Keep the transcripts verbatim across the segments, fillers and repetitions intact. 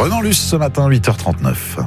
Renan Luce ce matin, huit heures trente-neuf.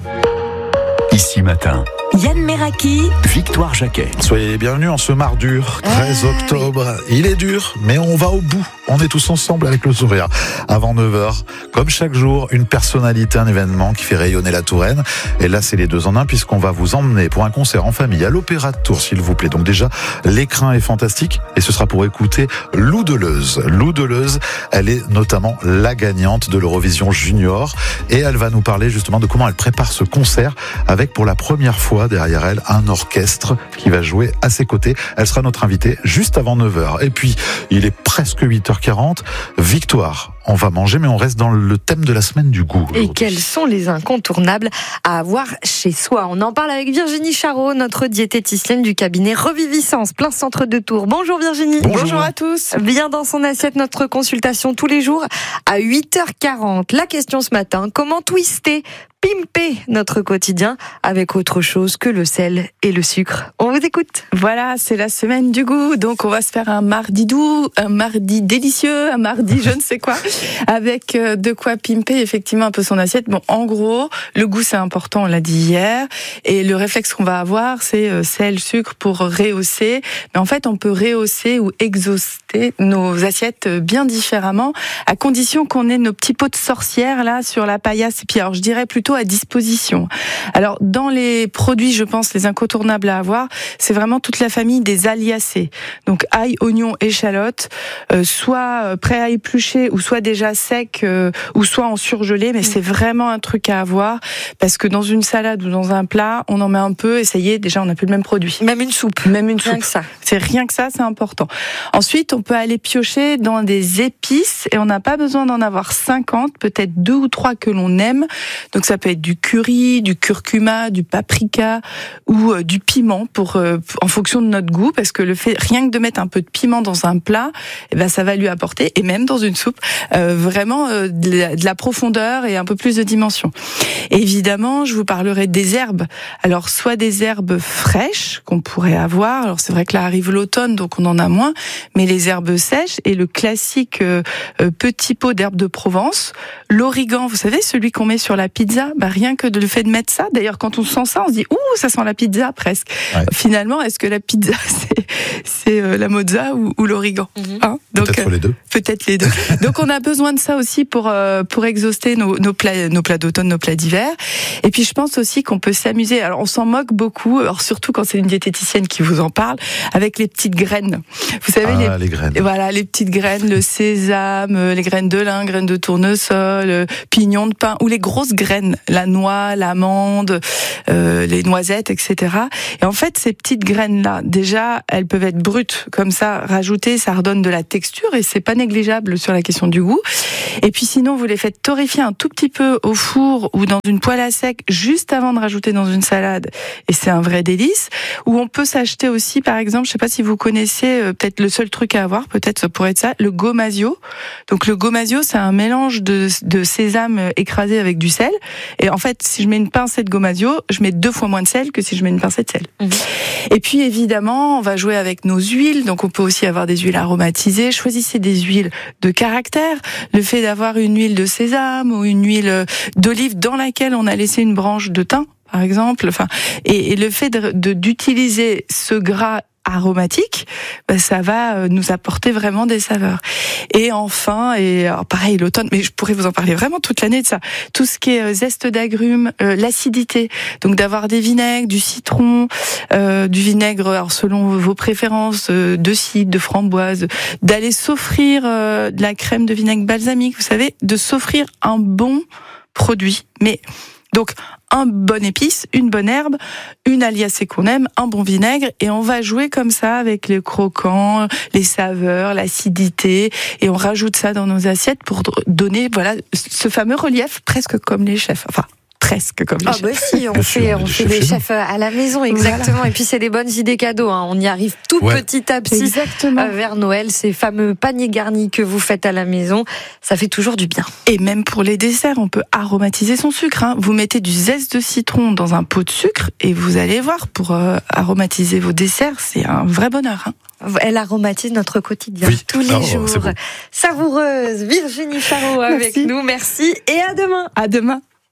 Ici matin, Yann Meraki, Victoire Jacquet. Soyez les bienvenus en ce mardi dur, treize octobre. Il est dur, mais on va au bout. On est tous ensemble avec le sourire. Avant neuf heures, comme chaque jour, une personnalité, un événement qui fait rayonner la Touraine. Et là, c'est les deux en un, puisqu'on va vous emmener pour un concert en famille à l'Opéra de Tours, s'il vous plaît. Donc déjà, l'écrin est fantastique, et ce sera pour écouter Lou Deleuze. Lou Deleuze, elle est notamment la gagnante de l'Eurovision Junior, et elle va nous parler justement de comment elle prépare ce concert, avec pour la première fois derrière elle un orchestre qui va jouer à ses côtés. Elle sera notre invitée juste avant neuf heures. Et puis, il est presque huit heures quarante. Victoire, on va manger, mais on reste dans le thème de la semaine du goût. Et quels sont les incontournables à avoir chez soi? On en parle avec Virginie Charot, notre diététicienne du cabinet Reviviscence, plein centre de Tours. Bonjour Virginie. Bonjour. Bonjour à tous. Bien dans son assiette, notre consultation tous les jours à huit heures quarante. La question ce matin, comment twister, pimper notre quotidien avec autre chose que le sel et le sucre? On vous écoute. Voilà, c'est la semaine du goût, donc on va se faire un mardi doux, un mardi délicieux, un mardi je ne sais quoi, avec de quoi pimper effectivement un peu son assiette. Bon, en gros, le goût c'est important, on l'a dit hier, et le réflexe qu'on va avoir, c'est sel, sucre pour rehausser, mais en fait on peut rehausser ou exhauster nos assiettes bien différemment, à condition qu'on ait nos petits pots de sorcière là sur la paillasse, et puis alors je dirais plutôt à disposition. Alors dans les produits, je pense, les incontournables à avoir, c'est vraiment toute la famille des aliacées. Donc ail, oignon, échalote, euh, soit prêt à éplucher ou soit déjà sec euh, ou soit en surgelé, mais mmh. c'est vraiment un truc à avoir parce que dans une salade ou dans un plat, on en met un peu et ça y est, déjà on n'a plus le même produit. Même une soupe. Même une rien soupe. Que ça. C'est rien que ça, c'est important. Ensuite, on peut aller piocher dans des épices et on n'a pas besoin d'en avoir cinquante, peut-être deux ou trois que l'on aime. Donc ça peut être du curry, du curcuma, du paprika ou euh, du piment pour euh, en fonction de notre goût, parce que le fait rien que de mettre un peu de piment dans un plat, eh ben ça va lui apporter, et même dans une soupe, euh, vraiment euh, de, la, de la profondeur et un peu plus de dimension. Et évidemment, je vous parlerai des herbes. Alors soit des herbes fraîches qu'on pourrait avoir. Alors c'est vrai que là arrive l'automne, donc on en a moins, mais les herbes sèches et le classique euh, euh, petit pot d'herbes de Provence, l'origan, vous savez, celui qu'on met sur la pizza. Bah, rien que de le fait de mettre ça, d'ailleurs quand on sent ça, on se dit ouh, ça sent la pizza presque. Ouais. Finalement, est-ce que la pizza c'est, c'est euh, la mozza ou, ou l'origan? mm-hmm. hein Donc, Peut-être euh, les deux. Peut-être les deux. Donc on a besoin de ça aussi pour euh, pour exhauster nos, nos plats, nos plats d'automne, nos plats d'hiver. Et puis je pense aussi qu'on peut s'amuser. Alors on s'en moque beaucoup, alors surtout quand c'est une diététicienne qui vous en parle, avec les petites graines. Vous savez ah, les, les graines. Voilà, les petites graines, le sésame, les graines de lin, graines de tournesol, pignons de pain ou les grosses graines, la noix, l'amande, euh, les noisettes, et cetera. Et en fait, ces petites graines-là, déjà, elles peuvent être brutes, comme ça, rajoutées, ça redonne de la texture et c'est pas négligeable sur la question du goût. Et puis sinon, vous les faites torréfier un tout petit peu au four ou dans une poêle à sec juste avant de rajouter dans une salade, et c'est un vrai délice. Ou on peut s'acheter aussi, par exemple, je sais pas si vous connaissez, euh, peut-être le seul truc à avoir, peut-être ça pourrait être ça, le gomasio. Donc le gomasio, c'est un mélange de, de sésame écrasé avec du sel. Et en fait, si je mets une pincée de gomasio, je mets deux fois moins de sel que si je mets une pincée de sel. Mmh. Et puis évidemment, on va jouer avec nos huiles. Donc on peut aussi avoir des huiles aromatisées. Choisissez des huiles de caractère. Le fait d'avoir une huile de sésame ou une huile d'olive dans laquelle on a laissé une branche de thym, par exemple. Enfin, et, et le fait de, de, d'utiliser ce gras aromatique, bah ça va nous apporter vraiment des saveurs. Et enfin, et alors pareil l'automne, mais je pourrais vous en parler vraiment toute l'année de ça, tout ce qui est zeste d'agrumes, euh, l'acidité, donc d'avoir des vinaigres, du citron, euh, du vinaigre alors selon vos préférences, euh, de cidre, de framboise, d'aller s'offrir euh, de la crème de vinaigre balsamique, vous savez, de s'offrir un bon produit, mais donc un bon épice, une bonne herbe, une aliacée qu'on aime, un bon vinaigre, et on va jouer comme ça avec les croquants, les saveurs, l'acidité, et on rajoute ça dans nos assiettes pour donner voilà ce fameux relief presque comme les chefs. Enfin, presque comme les ah chefs. bah si, on fait, on fait des chefs à la maison, exactement. Voilà. Et puis c'est des bonnes idées cadeaux. Hein. On y arrive tout ouais. petit à petit exactement. vers Noël. Ces fameux paniers garnis que vous faites à la maison, ça fait toujours du bien. Et même pour les desserts, on peut aromatiser son sucre. Hein. Vous mettez du zeste de citron dans un pot de sucre et vous allez voir, pour euh, aromatiser vos desserts, c'est un vrai bonheur. Hein. Elle aromatise notre quotidien oui. tous les oh, jours. Bon. Savoureuse, Virginie Charot avec Merci. nous. Merci et à demain. À demain.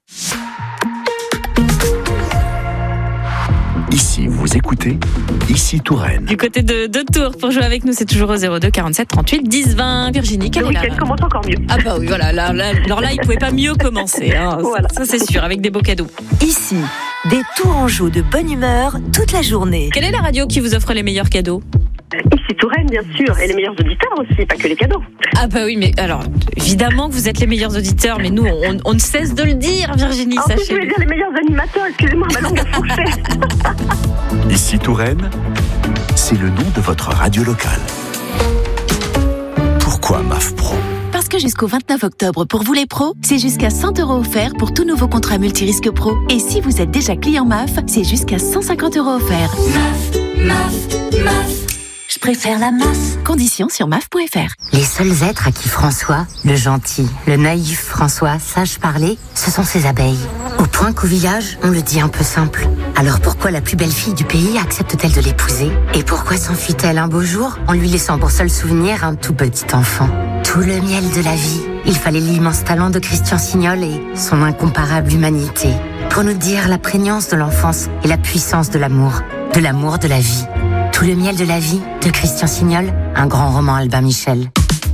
Ici, vous écoutez Ici Touraine. Du côté de, de Tours, pour jouer avec nous, c'est toujours au zéro deux quarante-sept trente-huit dix vingt. Virginie, quelle Le est la... week-end commence encore mieux. Ah bah oui, voilà. Là, là, alors là, il ne pouvait pas mieux commencer. Hein. Voilà. Ça, ça, c'est sûr, avec des beaux cadeaux. Ici, des Tourangeaux de bonne humeur toute la journée. Quelle est la radio qui vous offre les meilleurs cadeaux? Ici Touraine, bien sûr, et les meilleurs auditeurs aussi, pas que les cadeaux. Ah bah oui, mais alors, évidemment que vous êtes les meilleurs auditeurs, mais nous, on, on ne cesse de le dire, Virginie, En plus, je sachez. voulais dire les meilleurs animateurs, excusez-moi, ma langue a fourché. Ici Touraine, c'est le nom de votre radio locale. Pourquoi M A F Pro ? Parce que jusqu'au vingt-neuf octobre, pour vous les pros, c'est jusqu'à cent euros offerts pour tout nouveau contrat multirisque pro. Et si vous êtes déjà client M A F, c'est jusqu'à cent cinquante euros offerts. M A F, M A F, M A F. Je préfère la masse. Conditions sur M A F point F R. Les seuls êtres à qui François, le gentil, le naïf François, sache parler, ce sont ses abeilles. Au point qu'au village, on le dit un peu simple. Alors pourquoi la plus belle fille du pays accepte-t-elle de l'épouser? Et pourquoi s'enfuit-elle un beau jour en lui laissant pour seul souvenir un tout petit enfant? Tout le miel de la vie, il fallait l'immense talent de Christian Signol et son incomparable humanité pour nous dire la prégnance de l'enfance et la puissance de l'amour, de l'amour de la vie. Tout le miel de la vie de Christian Signol, un grand roman Albin Michel.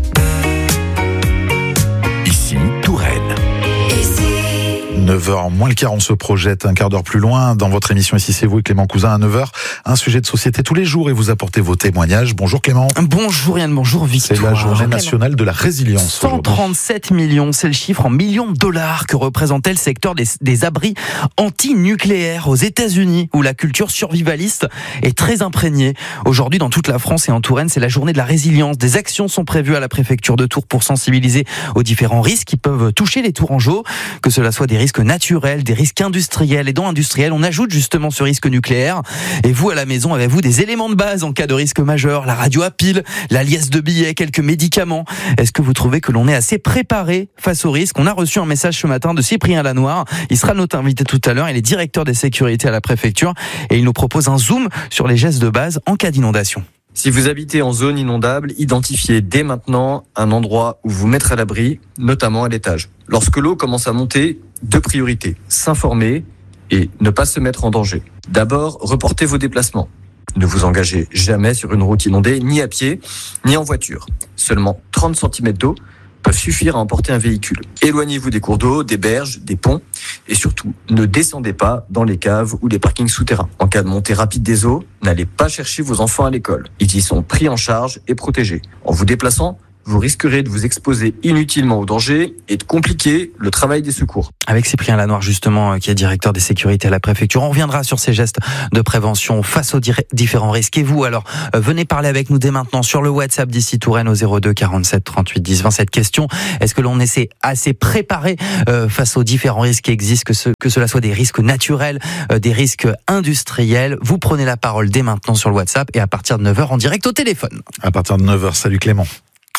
Ici Touraine. neuf heures moins le quart, on se projette un quart d'heure plus loin dans votre émission Ici c'est vous et Clément Cousin à neuf heures. Un sujet de société tous les jours et vous apportez vos témoignages. Bonjour Clément. Bonjour Yann, bonjour Victoire. C'est la journée nationale de la résilience. cent trente-sept millions, c'est le chiffre en millions de dollars que représentait le secteur des, des abris anti-nucléaires aux États-Unis, où la culture survivaliste est très imprégnée. Aujourd'hui, dans toute la France et en Touraine, c'est la journée de la résilience. Des actions sont prévues à la préfecture de Tours pour sensibiliser aux différents risques qui peuvent toucher les Tourangeaux, que cela soit des risques naturels, des risques industriels. Et dans industriel, on ajoute justement ce risque nucléaire. Et vous, à la maison, avez-vous des éléments de base en cas de risque majeur? La radio à pile, la liasse de billets, quelques médicaments. Est-ce que vous trouvez que l'on est assez préparé face au risque? On a reçu un message ce matin de Cyprien Lanoir. Il sera notre invité tout à l'heure. Il est directeur des sécurités à la préfecture et il nous propose un zoom sur les gestes de base en cas d'inondation. Si vous habitez en zone inondable, identifiez dès maintenant un endroit où vous mettre à l'abri, notamment à l'étage. Lorsque l'eau commence à monter, deux priorités, s'informer et ne pas se mettre en danger. D'abord, reportez vos déplacements. Ne vous engagez jamais sur une route inondée, ni à pied, ni en voiture. Seulement trente centimètres d'eau peuvent suffire à emporter un véhicule. Éloignez-vous des cours d'eau, des berges, des ponts et surtout, ne descendez pas dans les caves ou les parkings souterrains. En cas de montée rapide des eaux, n'allez pas chercher vos enfants à l'école. Ils y sont pris en charge et protégés. En vous déplaçant, vous risquerez de vous exposer inutilement au danger et de compliquer le travail des secours. Avec Cyprien Lanoir, justement, qui est directeur des sécurités à la préfecture, on reviendra sur ces gestes de prévention face aux dir- différents risques. Et vous, alors, euh, venez parler avec nous dès maintenant sur le WhatsApp d'Ici Touraine au zéro deux quarante-sept trente-huit dix vingt. Cette question, est-ce que l'on essaie assez préparé euh, face aux différents risques qui existent, que, ce, que cela soit des risques naturels, euh, des risques industriels? Vous prenez la parole dès maintenant sur le WhatsApp et à partir de neuf heures en direct au téléphone. À partir de neuf heures, salut Clément.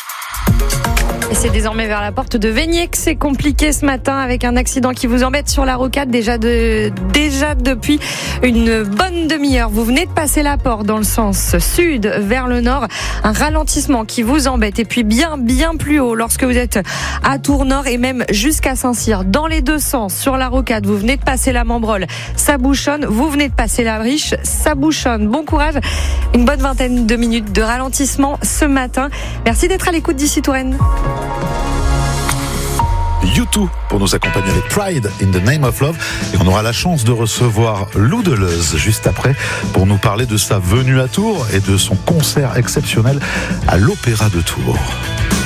Et c'est désormais vers la porte de Veigné que c'est compliqué ce matin avec un accident qui vous embête sur la rocade déjà, de, déjà depuis une bonne demi-heure. Vous venez de passer la porte dans le sens sud vers le nord. Un ralentissement qui vous embête. Et puis bien, bien plus haut lorsque vous êtes à Tours-Nord et même jusqu'à Saint-Cyr. Dans les deux sens sur la rocade, vous venez de passer la Membrolle, ça bouchonne. Vous venez de passer la Briche, ça bouchonne. Bon courage. Une bonne vingtaine de minutes de ralentissement ce matin. Merci d'être à l'écoute d'Ici Touraine. U deux pour nous accompagner avec Pride in the Name of Love. Et on aura la chance de recevoir Lou Deleuze juste après pour nous parler de sa venue à Tours et de son concert exceptionnel à l'Opéra de Tours.